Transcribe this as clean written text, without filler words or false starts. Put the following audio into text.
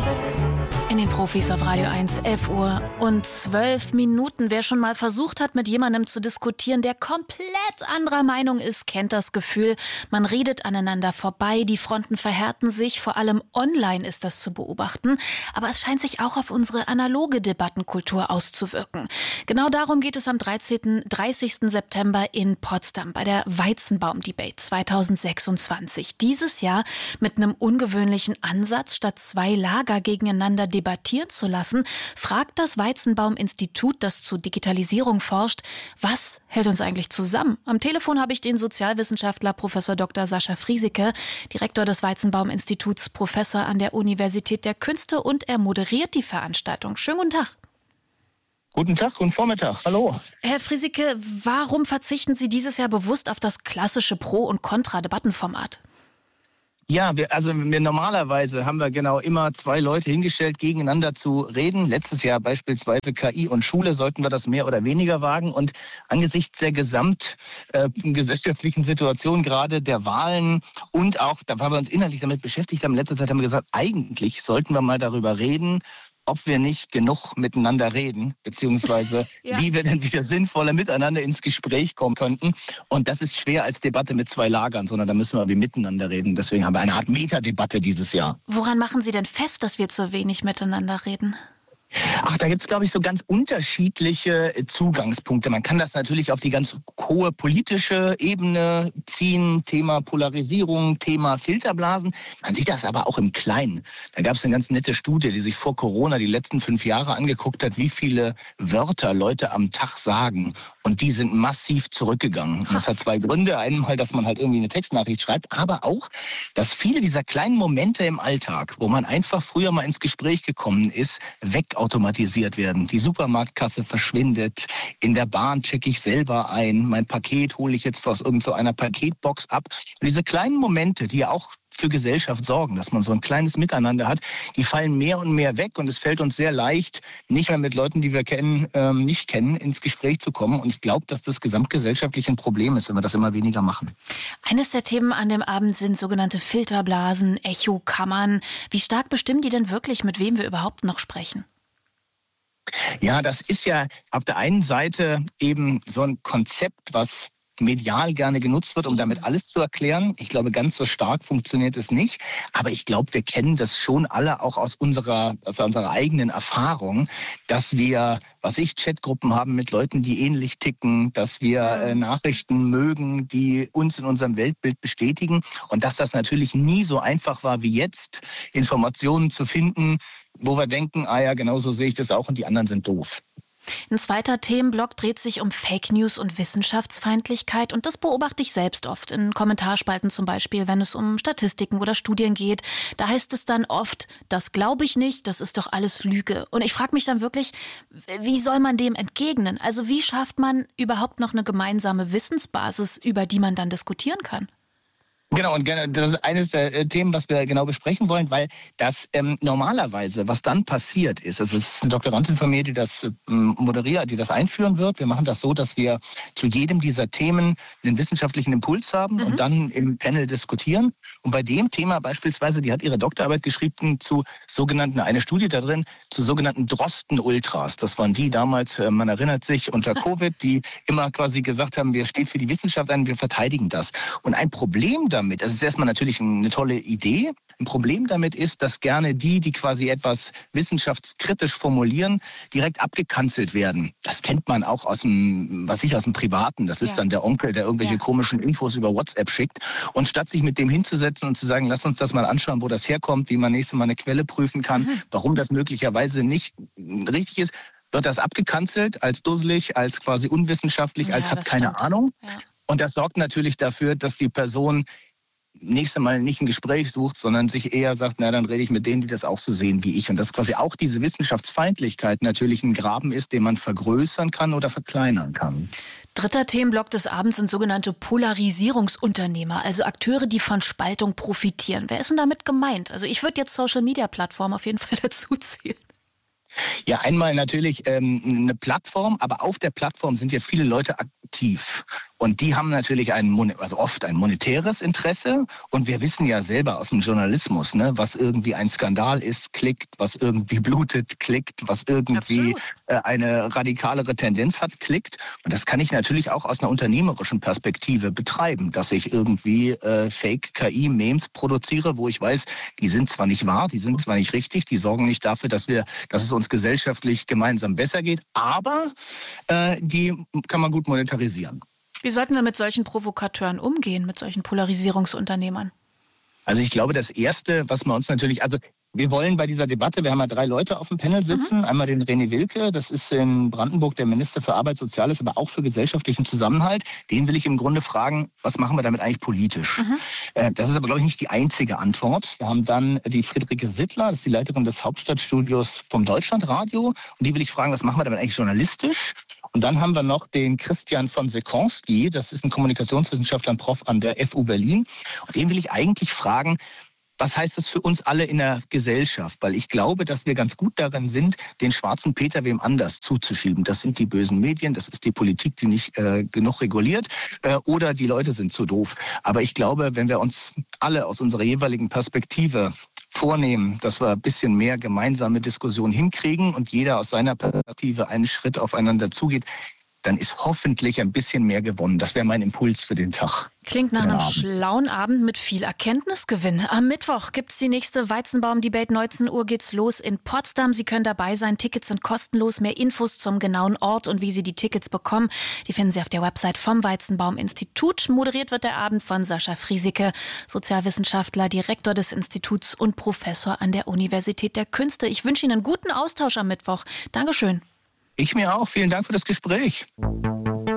In den Profis auf Radio 1, 11 Uhr und 12 Minuten. Wer schon mal versucht hat, mit jemandem zu diskutieren, der komplett anderer Meinung ist, kennt das Gefühl. Man redet aneinander vorbei, die Fronten verhärten sich. Vor allem online ist das zu beobachten. Aber es scheint sich auch auf unsere analoge Debattenkultur auszuwirken. Genau darum geht es am 30. September in Potsdam bei der Weizenbaum-Debate 2026. Dieses Jahr mit einem ungewöhnlichen Ansatz. Statt zwei Lager gegeneinander debattieren zu lassen, fragt das Weizenbaum-Institut, das zur Digitalisierung forscht, was hält uns eigentlich zusammen? Am Telefon habe ich den Sozialwissenschaftler Prof. Dr. Sascha Friesike, Direktor des Weizenbaum-Instituts, Professor an der Universität der Künste, und er moderiert die Veranstaltung. Schönen guten Tag. Guten Tag, guten Vormittag. Hallo. Herr Friesike, warum verzichten Sie dieses Jahr bewusst auf das klassische Pro- und Kontra-Debattenformat? Ja, wir normalerweise haben wir genau immer zwei Leute hingestellt, gegeneinander zu reden. Letztes Jahr beispielsweise KI und Schule, sollten wir das mehr oder weniger wagen. Und angesichts der gesamtgesellschaftlichen Situation, gerade der Wahlen und auch, da weil wir uns inhaltlich damit beschäftigt haben, in letzter Zeit haben wir gesagt, eigentlich sollten wir mal darüber reden, ob wir nicht genug miteinander reden, beziehungsweise wie wir denn wieder sinnvoller miteinander ins Gespräch kommen könnten. Und das ist schwer als Debatte mit zwei Lagern, sondern da müssen wir wie miteinander reden. Deswegen haben wir eine Art Metadebatte dieses Jahr. Woran machen Sie denn fest, dass wir zu wenig miteinander reden? Ach, da gibt es, glaube ich, so ganz unterschiedliche Zugangspunkte. Man kann das natürlich auf die ganz hohe politische Ebene ziehen, Thema Polarisierung, Thema Filterblasen. Man sieht das aber auch im Kleinen. Da gab es eine ganz nette Studie, die sich vor Corona die letzten 5 Jahre angeguckt hat, wie viele Wörter Leute am Tag sagen. Und die sind massiv zurückgegangen. Und das hat zwei Gründe. Einmal, dass man halt irgendwie eine Textnachricht schreibt, aber auch, dass viele dieser kleinen Momente im Alltag, wo man einfach früher mal ins Gespräch gekommen ist, wegautomatisiert werden. Die Supermarktkasse verschwindet. In der Bahn checke ich selber ein. Mein Paket hole ich jetzt aus irgendeiner Paketbox ab. Und diese kleinen Momente, die ja auch für Gesellschaft sorgen, dass man so ein kleines Miteinander hat, die fallen mehr und mehr weg, und es fällt uns sehr leicht, nicht mehr mit Leuten, die wir nicht kennen, ins Gespräch zu kommen. Und ich glaube, dass das gesamtgesellschaftlich ein Problem ist, wenn wir das immer weniger machen. Eines der Themen an dem Abend sind sogenannte Filterblasen, Echokammern. Wie stark bestimmen die denn wirklich, mit wem wir überhaupt noch sprechen? Ja, das ist ja auf der einen Seite eben so ein Konzept, was medial gerne genutzt wird, um damit alles zu erklären. Ich glaube, ganz so stark funktioniert es nicht. Aber ich glaube, wir kennen das schon alle auch aus unserer eigenen Erfahrung, dass wir, Chatgruppen haben mit Leuten, die ähnlich ticken, dass wir Nachrichten mögen, die uns in unserem Weltbild bestätigen. Und dass das natürlich nie so einfach war wie jetzt, Informationen zu finden, wo wir denken, genau so sehe ich das auch und die anderen sind doof. Ein zweiter Themenblock dreht sich um Fake News und Wissenschaftsfeindlichkeit, und das beobachte ich selbst oft in Kommentarspalten, zum Beispiel, wenn es um Statistiken oder Studien geht. Da heißt es dann oft, das glaube ich nicht, das ist doch alles Lüge. Und ich frage mich dann wirklich, wie soll man dem entgegnen? Also wie schafft man überhaupt noch eine gemeinsame Wissensbasis, über die man dann diskutieren kann? Genau, und das ist eines der Themen, was wir genau besprechen wollen, weil das normalerweise, was dann passiert ist, also es ist eine Doktorandin von mir, die das moderiert, die das einführen wird. Wir machen das so, dass wir zu jedem dieser Themen einen wissenschaftlichen Impuls haben und dann im Panel diskutieren. Und bei dem Thema beispielsweise, die hat ihre Doktorarbeit geschrieben zu sogenannten, eine Studie da drin, zu sogenannten Drosten-Ultras. Das waren die damals, man erinnert sich, unter Covid, die immer quasi gesagt haben, wir stehen für die Wissenschaft ein, wir verteidigen das. Und ein Problem damit, das ist erstmal natürlich eine tolle Idee. Ein Problem damit ist, dass gerne die quasi etwas wissenschaftskritisch formulieren, direkt abgekanzelt werden. Das kennt man auch aus dem Privaten. Das ist dann der Onkel, der irgendwelche komischen Infos über WhatsApp schickt. Und statt sich mit dem hinzusetzen und zu sagen, lass uns das mal anschauen, wo das herkommt, wie man nächstes Mal eine Quelle prüfen kann, warum das möglicherweise nicht richtig ist, wird das abgekanzelt als dusselig, als quasi unwissenschaftlich, als hat keine Ahnung. Ja. Und das sorgt natürlich dafür, dass die Person nächstes Mal nicht ein Gespräch sucht, sondern sich eher sagt, na, dann rede ich mit denen, die das auch so sehen wie ich. Und dass quasi auch diese Wissenschaftsfeindlichkeit natürlich ein Graben ist, den man vergrößern kann oder verkleinern kann. Dritter Themenblock des Abends sind sogenannte Polarisierungsunternehmer, also Akteure, die von Spaltung profitieren. Wer ist denn damit gemeint? Also ich würde jetzt Social-Media-Plattformen auf jeden Fall dazu zählen. Ja, einmal natürlich eine Plattform, aber auf der Plattform sind ja viele Leute Narrativ. Und die haben natürlich oft ein monetäres Interesse. Und wir wissen ja selber aus dem Journalismus, ne, was irgendwie ein Skandal ist, klickt, was irgendwie blutet, klickt, was irgendwie eine radikalere Tendenz hat, klickt. Und das kann ich natürlich auch aus einer unternehmerischen Perspektive betreiben, dass ich irgendwie Fake-KI-Memes produziere, wo ich weiß, die sind zwar nicht wahr, die sind zwar nicht richtig, die sorgen nicht dafür, dass es uns gesellschaftlich gemeinsam besser geht, aber die kann man gut monetarisieren. Wie sollten wir mit solchen Provokateuren umgehen, mit solchen Polarisierungsunternehmern? Also ich glaube, das Erste, was man uns natürlich, wir wollen bei dieser Debatte, wir haben ja 3 Leute auf dem Panel sitzen. Einmal den René Wilke, das ist in Brandenburg der Minister für Arbeit, Soziales, aber auch für gesellschaftlichen Zusammenhalt. Den will ich im Grunde fragen, was machen wir damit eigentlich politisch? Das ist aber, glaube ich, nicht die einzige Antwort. Wir haben dann die Friederike Sittler, das ist die Leiterin des Hauptstadtstudios vom Deutschlandradio. Und die will ich fragen, was machen wir damit eigentlich journalistisch? Und dann haben wir noch den Christian von Sekonski, das ist ein Kommunikationswissenschaftler und Prof an der FU Berlin. Und den will ich eigentlich fragen, was heißt das für uns alle in der Gesellschaft? Weil ich glaube, dass wir ganz gut darin sind, den schwarzen Peter wem anders zuzuschieben. Das sind die bösen Medien, das ist die Politik, die nicht genug reguliert oder die Leute sind zu doof. Aber ich glaube, wenn wir uns alle aus unserer jeweiligen Perspektive vornehmen, dass wir ein bisschen mehr gemeinsame Diskussion hinkriegen und jeder aus seiner Perspektive einen Schritt aufeinander zugeht, dann ist hoffentlich ein bisschen mehr gewonnen. Das wäre mein Impuls für den Tag. Klingt nach einem schlauen Abend mit viel Erkenntnisgewinn. Am Mittwoch gibt's die nächste Weizenbaum-Debate. 19 Uhr geht's los in Potsdam. Sie können dabei sein. Tickets sind kostenlos. Mehr Infos zum genauen Ort und wie Sie die Tickets bekommen, die finden Sie auf der Website vom Weizenbaum-Institut. Moderiert wird der Abend von Sascha Friesike, Sozialwissenschaftler, Direktor des Instituts und Professor an der Universität der Künste. Ich wünsche Ihnen einen guten Austausch am Mittwoch. Dankeschön. Ich mir auch. Vielen Dank für das Gespräch.